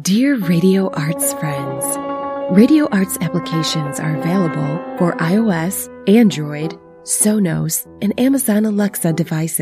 Dear Radio Arts friends, Radio Arts applications are available for iOS, Android, Sonos, and Amazon Alexa devices.